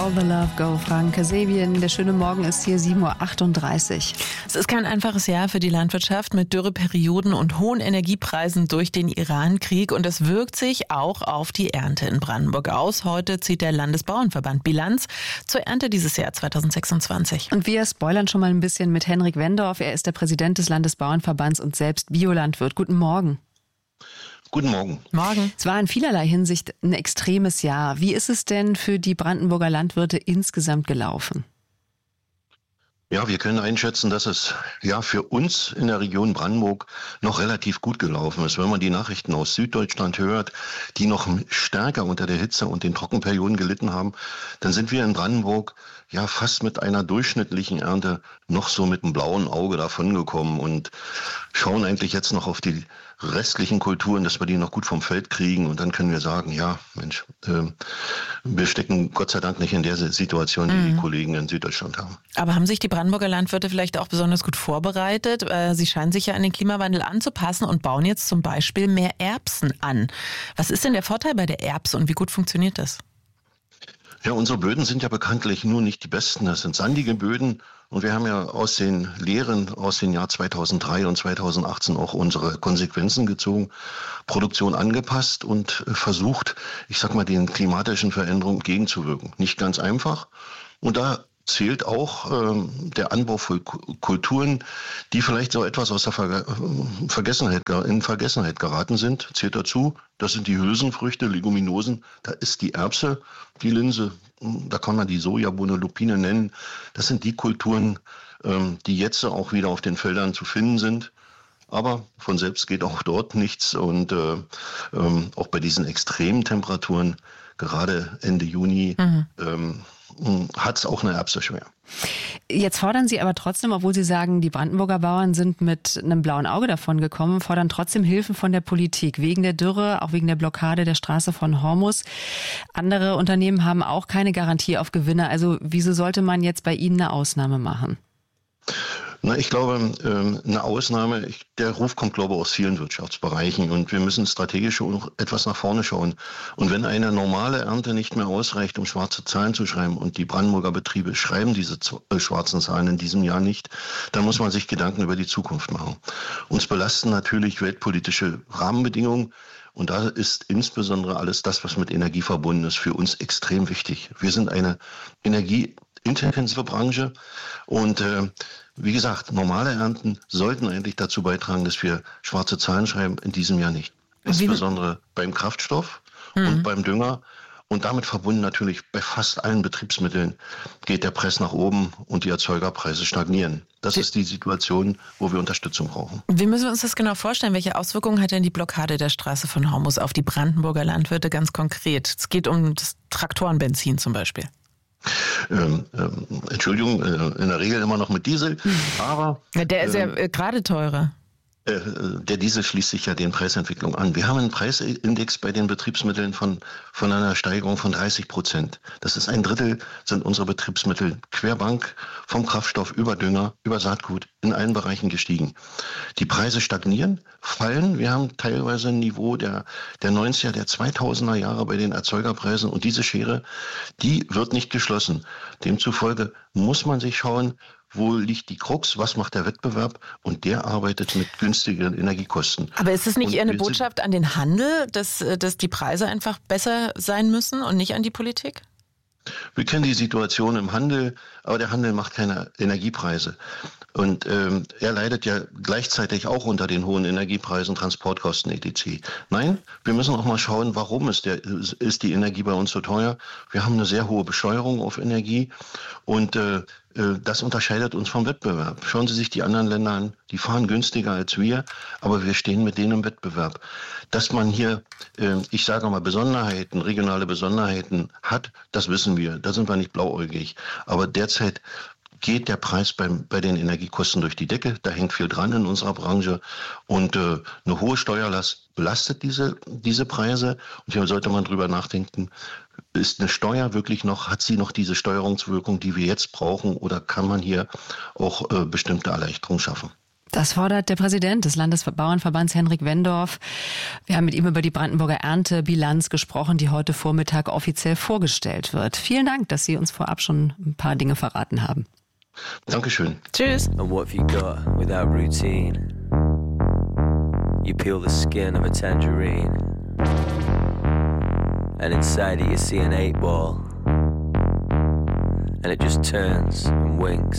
All the Love Go, Frank Kasabian. Der schöne Morgen ist hier 7.38 Uhr. Es ist kein einfaches Jahr für die Landwirtschaft mit Dürreperioden und hohen Energiepreisen durch den Iran-Krieg. Und das wirkt sich auch auf die Ernte in Brandenburg aus. Heute zieht der Landesbauernverband Bilanz zur Ernte dieses Jahr 2026. Und wir spoilern schon mal ein bisschen mit Henrik Wendorf. Er ist der Präsident des Landesbauernverbands und selbst Biolandwirt. Guten Morgen. Guten Morgen. Morgen. Es war in vielerlei Hinsicht ein extremes Jahr. Wie ist es denn für die Brandenburger Landwirte insgesamt gelaufen? Ja, wir können einschätzen, dass es ja für uns in der Region Brandenburg noch relativ gut gelaufen ist. Wenn man die Nachrichten aus Süddeutschland hört, die noch stärker unter der Hitze und den Trockenperioden gelitten haben, dann sind wir in Brandenburg ja fast mit einer durchschnittlichen Ernte noch so mit einem blauen Auge davongekommen und schauen eigentlich jetzt noch auf die restlichen Kulturen, dass wir die noch gut vom Feld kriegen. Und dann können wir sagen, ja, Mensch, wir stecken Gott sei Dank nicht in der Situation, die die Kollegen in Süddeutschland haben. Aber haben sich die Brandenburger Landwirte vielleicht auch besonders gut vorbereitet? Sie scheinen sich ja an den Klimawandel anzupassen und bauen jetzt zum Beispiel mehr Erbsen an. Was ist denn der Vorteil bei der Erbse und wie gut funktioniert das? Ja, unsere Böden sind ja bekanntlich nur nicht die besten. Das sind sandige Böden. Und wir haben ja aus den Lehren aus den Jahr 2003 und 2018 auch unsere Konsequenzen gezogen, Produktion angepasst und versucht, ich sag mal, den klimatischen Veränderungen entgegenzuwirken. Nicht ganz einfach. Und da zählt auch der Anbau von Kulturen, die vielleicht so etwas aus der Vergessenheit geraten sind. Zählt dazu, das sind die Hülsenfrüchte, Leguminosen, da ist die Erbse, die Linse, da kann man die Sojabohne, Lupine nennen. Das sind die Kulturen, die jetzt auch wieder auf den Feldern zu finden sind. Aber von selbst geht auch dort nichts und auch bei diesen extremen Temperaturen, gerade Ende Juni, hat es auch eine Erbse schwer. Jetzt fordern Sie aber trotzdem, obwohl Sie sagen, die Brandenburger Bauern sind mit einem blauen Auge davon gekommen, fordern trotzdem Hilfen von der Politik, wegen der Dürre, auch wegen der Blockade der Straße von Hormus. Andere Unternehmen haben auch keine Garantie auf Gewinne. Also wieso sollte man jetzt bei Ihnen eine Ausnahme machen? Na, ich glaube, eine Ausnahme, der Ruf kommt, glaube ich, aus vielen Wirtschaftsbereichen und wir müssen strategisch auch etwas nach vorne schauen. Und wenn eine normale Ernte nicht mehr ausreicht, um schwarze Zahlen zu schreiben und die Brandenburger Betriebe schreiben diese schwarzen Zahlen in diesem Jahr nicht, dann muss man sich Gedanken über die Zukunft machen. Uns belasten natürlich weltpolitische Rahmenbedingungen. Und da ist insbesondere alles das, was mit Energie verbunden ist, für uns extrem wichtig. Wir sind eine energieintensive Branche und wie gesagt, normale Ernten sollten eigentlich dazu beitragen, dass wir schwarze Zahlen schreiben, in diesem Jahr nicht. Insbesondere beim Kraftstoff und beim Dünger. Und damit verbunden natürlich bei fast allen Betriebsmitteln geht der Preis nach oben und die Erzeugerpreise stagnieren. Das ist die Situation, wo wir Unterstützung brauchen. Wie müssen wir uns das genau vorstellen? Welche Auswirkungen hat denn die Blockade der Straße von Hormus auf die Brandenburger Landwirte ganz konkret? Es geht um das Traktorenbenzin zum Beispiel. Entschuldigung, in der Regel immer noch mit Diesel, aber... Der ist ja gerade teurer. Der Diesel schließt sich ja den Preisentwicklungen an. Wir haben einen Preisindex bei den Betriebsmitteln von einer Steigerung von 30%. Das ist ein Drittel, sind unsere Betriebsmittel querbank vom Kraftstoff über Dünger, über Saatgut in allen Bereichen gestiegen. Die Preise stagnieren, fallen. Wir haben teilweise ein Niveau der 90er, der 2000er Jahre bei den Erzeugerpreisen und diese Schere, die wird nicht geschlossen. Demzufolge muss man sich schauen, wo liegt die Krux, was macht der Wettbewerb und der arbeitet mit günstigeren Energiekosten. Aber ist es nicht eher eine Botschaft an den Handel, dass die Preise einfach besser sein müssen und nicht an die Politik? Wir kennen die Situation im Handel, aber der Handel macht keine Energiepreise. Und er leidet ja gleichzeitig auch unter den hohen Energiepreisen, Transportkosten etc. Nein, wir müssen auch mal schauen, warum ist die Energie bei uns so teuer. Wir haben eine sehr hohe Besteuerung auf Energie und das unterscheidet uns vom Wettbewerb. Schauen Sie sich die anderen Länder an, die fahren günstiger als wir, aber wir stehen mit denen im Wettbewerb. Dass man hier, ich sage mal, Besonderheiten, regionale Besonderheiten hat, das wissen wir, da sind wir nicht blauäugig. Aber derzeit geht der Preis bei den Energiekosten durch die Decke. Da hängt viel dran in unserer Branche. Und eine hohe Steuerlast belastet diese Preise. Und hier sollte man drüber nachdenken, ist eine Steuer wirklich hat sie noch diese Steuerungswirkung, die wir jetzt brauchen? Oder kann man hier auch bestimmte Erleichterungen schaffen? Das fordert der Präsident des Landesbauernverbands, Henrik Wendorf. Wir haben mit ihm über die Brandenburger Erntebilanz gesprochen, die heute Vormittag offiziell vorgestellt wird. Vielen Dank, dass Sie uns vorab schon ein paar Dinge verraten haben. Dankeschön. Tschüss. And what have you got without routine? You peel the skin of a tangerine, and inside it you see an 8-ball, and it just turns and winks